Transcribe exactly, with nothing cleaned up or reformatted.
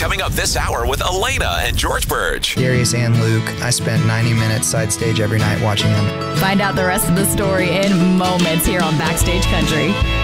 coming up this hour with Elena and George Burge. Darius and Luke, I spent ninety minutes side stage every night watching them. Find out the rest of the story in moments here on Backstage Country.